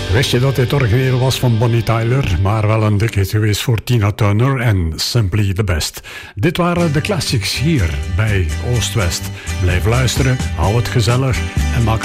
Wist je dat dit origineel was van Bonnie Tyler, maar wel een dik hit geweest voor Tina Turner en Simply the Best. Dit waren de classics hier bij Oost-West. Blijf luisteren, hou het gezellig en maak